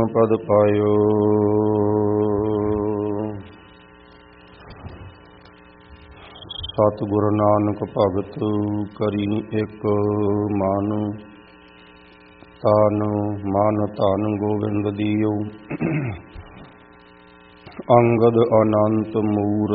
ਪਦ ਪਾਇਓ। ਸਤਿਗੁਰ ਨਾਨਕ ਭਗਤ ਕਰੀ ਇਕ ਮਨ, ਤਨ ਮਨ ਧਨ ਗੋਬਿੰਦ ਦੀਓ। ਅੰਗਦ ਅਨੰਤ ਮੂਰਤ